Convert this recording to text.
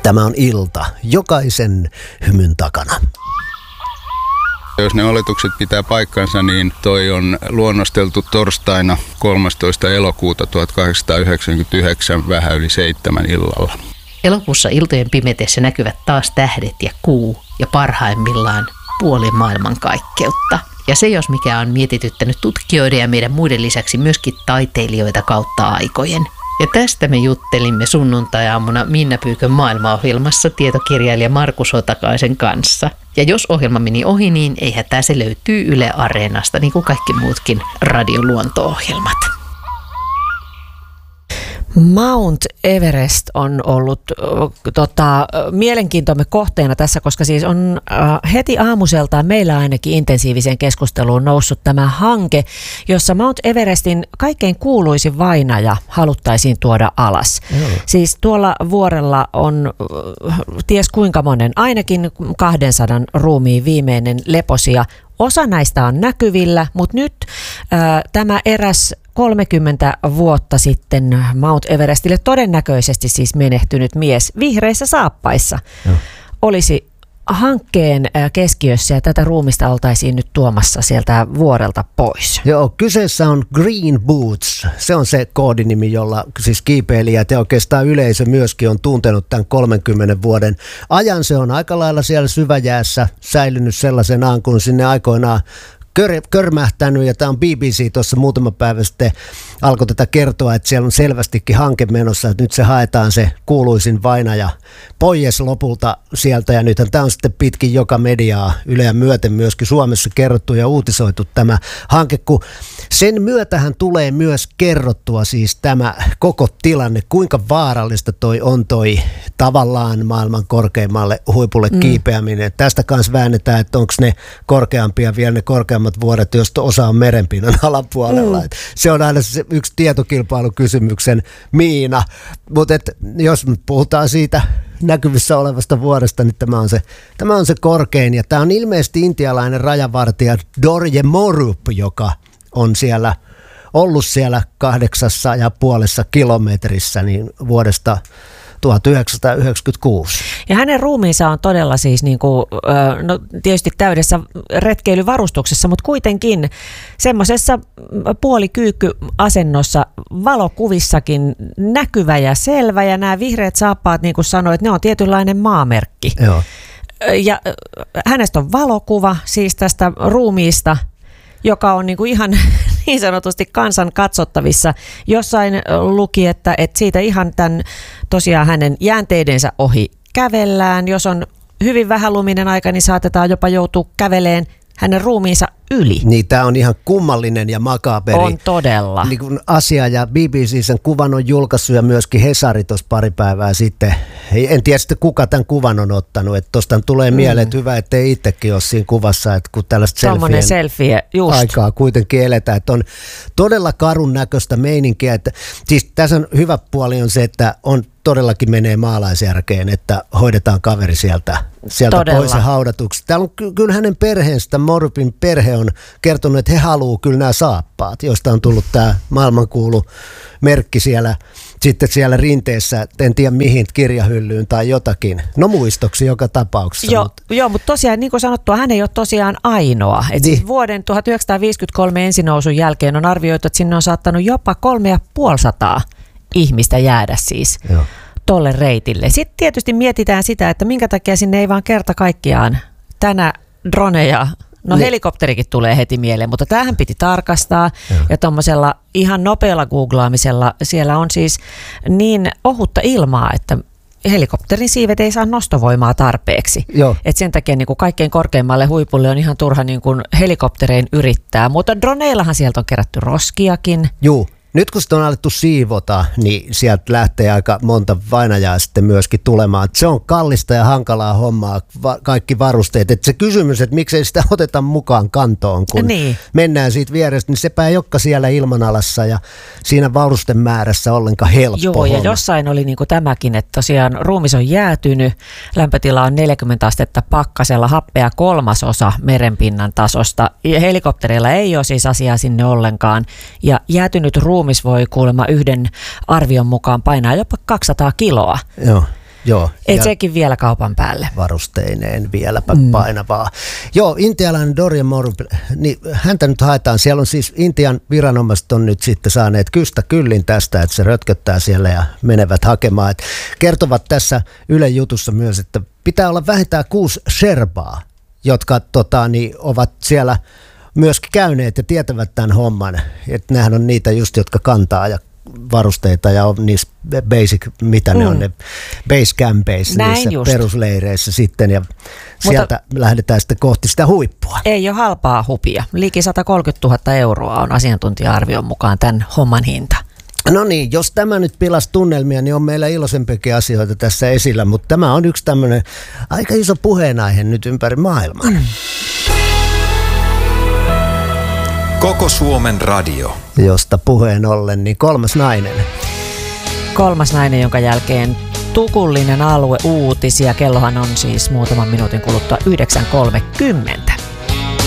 Tämä on ilta jokaisen hymyn takana. Jos ne oletukset pitää paikkansa, niin toi on luonnosteltu torstaina 13. elokuuta 1899 vähän yli 7 illalla. Elokuussa iltojen pimetessä näkyvät taas tähdet ja kuu ja parhaimmillaan puoli maailmankaikkeutta. Ja se, jos mikä on mietityttänyt tutkijoiden ja meidän muiden lisäksi myöskin taiteilijoita kautta aikojen. Ja tästä me juttelimme sunnuntai-aamuna Minna Pyykön maailmaohjelmassa tietokirjailija Markus Otakaisen kanssa. Ja jos ohjelma meni ohi, niin ei hätää, se löytyy Yle Areenasta, niin kuin kaikki muutkin radioluonto-ohjelmat. Mount Everest on ollut mielenkiintomme kohteena tässä, koska siis on heti aamuseltaan meillä ainakin intensiiviseen keskusteluun noussut tämä hanke, jossa Mount Everestin kaikkein kuuluisin vainaja haluttaisiin tuoda alas. Siis tuolla vuorella on ties kuinka monen, ainakin 200 ruumiin viimeinen leposija. Osa näistä on näkyvillä, mutta nyt tämä eräs 30 vuotta sitten Mount Everestille todennäköisesti siis menehtynyt mies vihreissä saappaissa olisi hankkeen keskiössä ja tätä ruumista oltaisiin nyt tuomassa sieltä vuorelta pois. Joo, kyseessä on Green Boots. Se on se koodinimi, jolla siis kiipeilijät ja oikeastaan yleisö myöskin on tuntenut tämän 30 vuoden ajan. Se on aika lailla siellä syväjäässä säilynyt sellaisenaan, kun sinne aikoinaan körmähtänyt, ja tämä on BBC tuossa muutama päivä sitten alkoi tätä kertoa, että siellä on selvästikin hanke menossa, että nyt se haetaan se kuuluisin vainaja pois lopulta sieltä, ja nythän tämä on sitten pitkin joka mediaa Yleä myöten myöskin Suomessa kerrottu ja uutisoitu tämä hanke, kun sen myötähän tulee myös kerrottua siis tämä koko tilanne, kuinka vaarallista toi on toi tavallaan maailman korkeimmalle huipulle kiipeäminen. Tästä kanssa väännetään, että onko ne korkeampia vielä ne korkeammat vuoret, josta osa on merenpinnan alapuolella. Se on aina se yksi tietokilpailukysymyksen miina, mutta jos puhutaan siitä näkyvissä olevasta vuodesta, niin tämä on se korkein, ja tämä on ilmeisesti intialainen rajavartija Dorje Morup, joka on siellä ollut siellä 8,5 kilometrissä niin vuodesta 1996. Ja hänen ruumiinsa on todella siis niin kuin, no tietysti täydessä retkeilyvarustuksessa, mutta kuitenkin semmoisessa puolikyykky-asennossa, valokuvissakin näkyvä ja selvä, ja nämä vihreät saappaat, niin kuin sanoit, ne on tietynlainen maamerkki. Joo. Ja hänestä on valokuva siis tästä ruumiista, joka on niin kuin ihan niin sanotusti kansan katsottavissa. Jossain luki, että siitä ihan tämän tosiaan hänen jäänteidensä ohi kävellään. Jos on hyvin vähäluminen aika, niin saatetaan jopa joutua käveleen hänen ruumiinsa yli. Niin, tämä on ihan kummallinen ja makaberi. On todella. Niin kuin asia, ja BBC sen kuvan on julkaissut ja myöskin Hesari tuossa pari päivää sitten. En tiedä sitten kuka tämän kuvan on ottanut, että tuosta tulee mieleen, että hyvä, ettei itsekin ole siinä kuvassa, että kun tällaista selfie, just. Aikaa kuitenkin eletään, että on todella karun näköistä meininkiä. Että, siis tässä on hyvä puoli on se, että on todellakin menee maalaisjärkeen, että hoidetaan kaveri sieltä pois ja haudatuksi. Täällä on kyllä hänen perheensä, Morupin perhe on kertonut, että he haluaa kyllä nämä saappaat, joista on tullut tämä maailmankuulu merkki siellä, sitten siellä rinteessä, en tiedä mihin, kirjahyllyyn tai jotakin. No muistoksi joka tapauksessa. Joo, mutta tosiaan niin kuin sanottua, hän ei ole tosiaan ainoa. Et siis vuoden 1953 ensinousun jälkeen on arvioitu, että sinne on saattanut jopa 350 ihmistä jäädä siis tolle reitille. Sitten tietysti mietitään sitä, että minkä takia sinne ei vaan kerta kaikkiaan tänä droneja, helikopterikin tulee heti mieleen, mutta tämähän piti tarkastaa ja tuommoisella ihan nopealla googlaamisella siellä on siis niin ohutta ilmaa, että helikopterin siivet ei saa nostovoimaa tarpeeksi. Et sen takia niin kuin kaikkein korkeimmalle huipulle on ihan turha niin kuin helikopterein yrittää, mutta droneillahan sieltä on kerätty roskiakin. Joo. Nyt kun sitä on alettu siivota, niin sieltä lähtee aika monta vainajaa sitten myöskin tulemaan. Se on kallista ja hankalaa hommaa, kaikki varusteet. Et se kysymys, että miksei sitä oteta mukaan kantoon, kun mennään siitä vierestä, niin sepä ei olekaan siellä ilmanalassa ja siinä varusten määrässä ollenkaan helppo. Joo, ja jossain oli niin kuin tämäkin, että tosiaan ruumis on jäätynyt, lämpötila on 40 astetta pakkasella, happea 1/3 merenpinnan tasosta. Ja helikoptereilla ei ole siis asiaa sinne ollenkaan, ja jäätynyt ruumis voi kuulemma yhden arvion mukaan painaa jopa 200 kiloa. Joo. Joo. Et sekin vielä kaupan päälle. Varusteineen vieläpä painavaa. Joo, intialainen Dorian Moore, niin häntä nyt haetaan. Siellä on siis Intian viranomaiset on nyt sitten saaneet kystä kyllin tästä, että se rötköttää siellä ja menevät hakemaan. Et kertovat tässä Ylen jutussa myös, että pitää olla vähintään 6 sherbaa, jotka ovat siellä myöskin käyneet ja tietävät tämän homman. Että nehän on niitä just, jotka kantaa ja varusteita ja on niissä basic, mitä ne on, ne base campeissa, niissä perusleireissä sitten ja sieltä lähdetään sitten kohti sitä huippua. Ei ole halpaa hupia. Liki 130 000 euroa on asiantuntija-arvion mukaan tämän homman hinta. No niin, jos tämä nyt pilasi tunnelmia, niin on meillä iloisempiakin asioita tässä esillä, mutta tämä on yksi tämmöinen aika iso puheenaihe nyt ympäri maailmaa. Koko Suomen radio. Josta puheen ollen, niin 3. nainen. 3. nainen, jonka jälkeen tukullinen alue uutisia. Kellohan on siis muutaman minuutin kuluttua 9.30.